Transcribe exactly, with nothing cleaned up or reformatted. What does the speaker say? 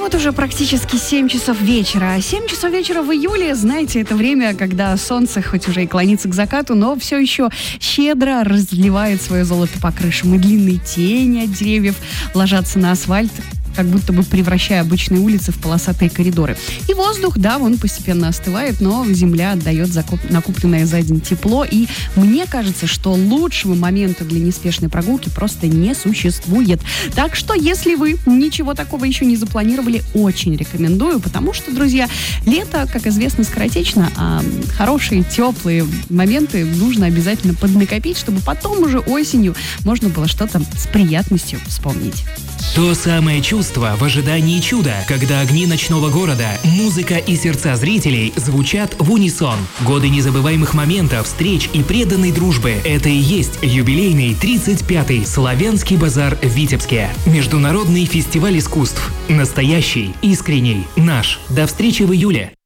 вот уже практически семь часов вечера. семь часов вечера в июле, знаете, это время, когда солнце хоть уже и клонится к закату, но все еще щедро разливает свое золото по крышам. И длинные тени от деревьев ложатся на асфальт, как будто бы превращая обычные улицы в полосатые коридоры. И воздух, да, он постепенно остывает, но земля отдает закуп... накупленное за день тепло. И мне кажется, что лучшего момента для неспешной прогулки просто не существует. Так что, если вы ничего такого еще не запланировали, очень рекомендую, потому что, друзья, лето, как известно, скоротечно, а хорошие, теплые моменты нужно обязательно поднакопить, чтобы потом уже осенью можно было что-то с приятностью вспомнить. То самое чувство в ожидании чуда, когда огни ночного города, музыка и сердца зрителей звучат в унисон. Годы незабываемых моментов, встреч и преданной дружбы – это и есть юбилейный тридцать пятый Славянский базар в Витебске. Международный фестиваль искусств. Настоящий, искренний, наш. До встречи в июле.